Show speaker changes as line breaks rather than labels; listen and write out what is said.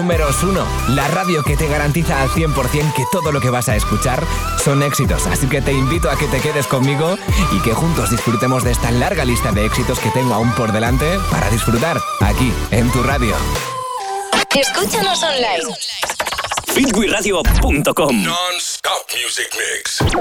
Números 1, la radio que te garantiza al 100% que todo lo que vas a escuchar son éxitos. Así que te invito a que te quedes conmigo y que juntos disfrutemos de esta larga lista de éxitos que tengo aún por delante para disfrutar aquí, en tu radio.
Escúchanos online.
Fitwiradio.com.
Non-stop music mix.